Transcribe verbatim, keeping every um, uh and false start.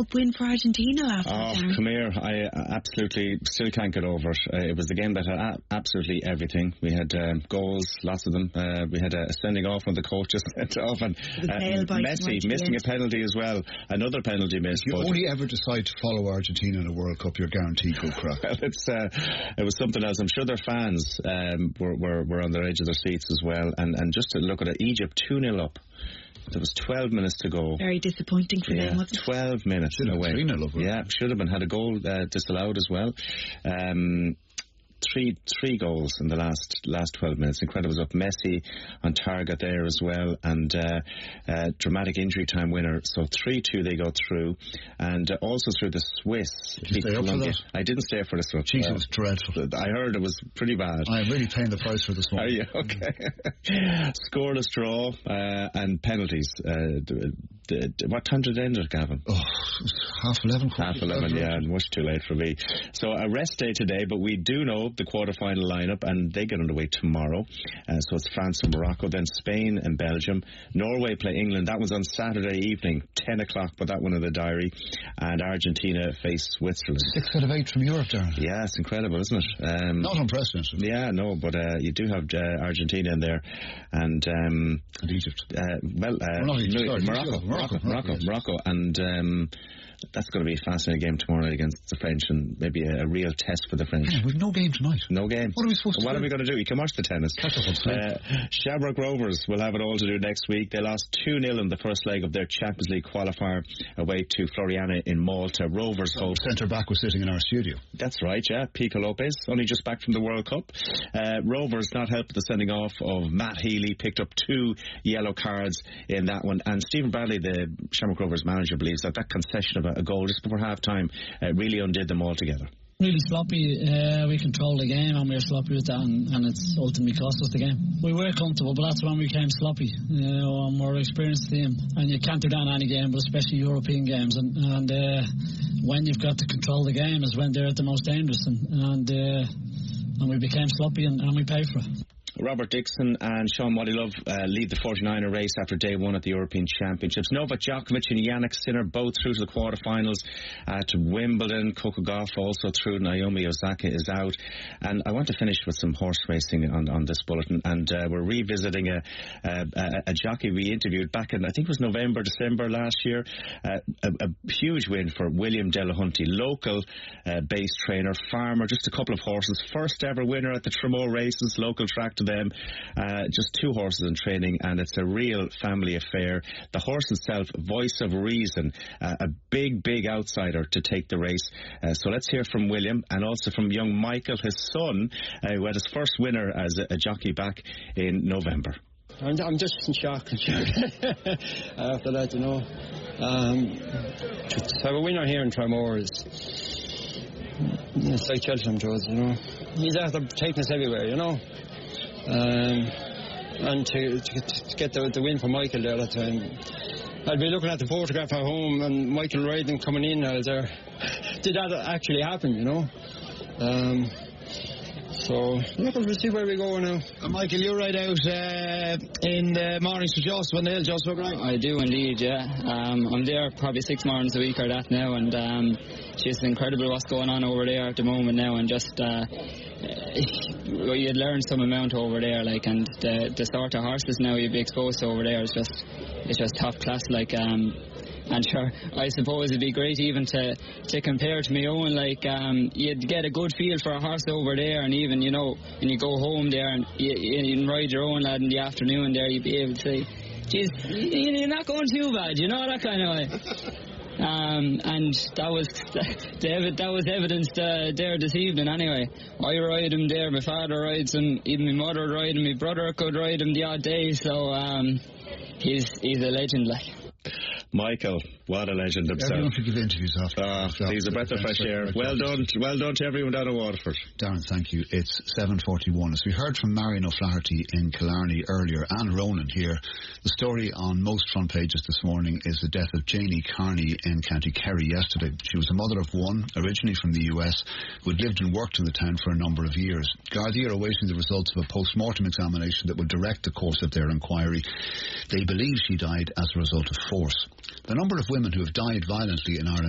up win for Argentina last oh, night. Oh, come here. I absolutely still can't get over it. Uh, it was the game that had a- absolutely everything. We had um, goals, lots of them. Uh, we had a, a sending off when the coaches sent off, and uh, Messi missing a penalty as well. Another penalty missed. If you only ever decide to follow Argentina in a World Cup, you're guaranteed good crack. Well, it's uh, it was something else. I'm sure their fans um, were, were were on the edge of their seats as well. And and just to look at it, Egypt two nil up. There was twelve minutes to go. Very disappointing for yeah, them, wasn't it? twelve minutes should away. three nil up. Yeah, should have been. Had a goal uh, disallowed as well. Um, Three three goals in the last last twelve minutes. Incredible. It was up Messi on target there as well, and uh, uh, dramatic injury time winner. So three two they go through, and uh, also through the Swiss. Did you stay up for that? I didn't stay for this one. Jeez, uh, it was dreadful. I heard it was pretty bad. I am really paying the price for this one. Are you? Okay. Scoreless draw uh, and penalties. Uh, d- d- d- what time did it end, Gavin? Oh, half eleven. Half eleven, yeah, much too late for me. So a rest day today, but we do know the quarter-final lineup, and they get underway tomorrow. Uh, so it's France and Morocco, then Spain and Belgium. Norway play England. That was on Saturday evening, ten o'clock, but that one in the diary. And Argentina face Switzerland. Six out of eight from Europe, Darren. Yeah, it's incredible, isn't it? Um, Not unprecedented. Yeah, no, but uh, you do have uh, Argentina in there, and um, and Egypt. Uh, well, uh, no, Egypt, no, sorry, Morocco, Morocco, Morocco, Morocco, yes. Morocco, and. Um, That's going to be a fascinating game tomorrow night against the French, and maybe a, a real test for the French. Yeah, we've no game tonight. No game. What are we supposed to what do? What are we going to do? You can watch the tennis. Catch up on sleep. Uh, Shamrock Rovers will have it all to do next week. They lost two nil in the first leg of their Champions League qualifier away to Floriana in Malta. Rovers so host. Centre back was sitting in our studio. That's right, yeah. Pico Lopez, only just back from the World Cup. Uh, Rovers not helped with the sending off of Matt Healy, picked up two yellow cards in that one. And Stephen Bradley, the Shamrock Rovers manager, believes that that concession of a, a goal just before half time uh, really undid them altogether. Really sloppy. Uh, we controlled the game and we were sloppy with that, and, and it's ultimately cost us the game. We were comfortable, but that's when we became sloppy. You know, a more experienced team, and you can't do that in any game, but especially European games. And, and uh, when you've got to control the game is when they're at the most dangerous, and and, uh, and we became sloppy, and, and we paid for it. Robert Dixon and Sean Modilove uh, lead the forty-niner race after day one at the European Championships. Novak Djokovic and Yannick Sinner both through to the quarterfinals at Wimbledon. Coco Gauff also through. Naomi Osaka is out. And I want to finish with some horse racing on, on this bulletin. And uh, we're revisiting a, a, a, a jockey we interviewed back in, I think it was November, December last year. Uh, a, a huge win for William Delahunty, local uh, base trainer, farmer, just a couple of horses. First ever winner at the Tramore races, local track to them. Uh, just two horses in training, and it's a real family affair. The horse itself, Voice of Reason, uh, a big, big outsider to take the race. Uh, so let's hear from William and also from young Michael, his son, uh, who had his first winner as a, a jockey back in November. I'm, I'm just in shock, in shock. After that, you know. Um, to have a winner here in Tramore is it's like Cheltenham, Joes, you know. He's after taking us everywhere, you know. Um, and to, to, to get the, the win for Michael there that time, I'd be looking at the photograph at home and Michael riding coming in out there. Did that actually happen, you know? Um, so, look, we'll see where we go now. Uh, Michael, you ride out uh, in the mornings to Joss, when they'll Joss, right? I do indeed, yeah. Um, I'm there probably six mornings a week or that now, and um, it's just incredible what's going on over there at the moment now, and just uh, you'd learn some amount over there, like, and the, the sort of horses now you'd be exposed to over there is just, it's just top class, like, um, and sure, I suppose it'd be great even to, to compare to my own, like, um, you'd get a good feel for a horse over there, and even, you know, when you go home there and you, you can ride your own lad in the afternoon there, you'd be able to say, geez, you're not going too bad, you know, that kind of way. Um, and that was that was evidenced uh, there this evening anyway. I ride him there, my father rides him, even my mother would ride him, my brother could ride him the odd day, so um, he's he's a legend, like. Michael, what a legend himself. Everyone should give interviews after. Ah, he's a breath of fresh air. Well done, well done to everyone down in Waterford. Darren, thank you. It's seven forty-one. As we heard from Marion O'Flaherty in Killarney earlier, and Ronan here, the story on most front pages this morning is the death of Janie Carney in County Kerry yesterday. She was a mother of one, originally from the U S, who had lived and worked in the town for a number of years. Gardaí are awaiting the results of a post-mortem examination that will direct the course of their inquiry. They believe she died as a result of force. The number of women who have died violently in Ireland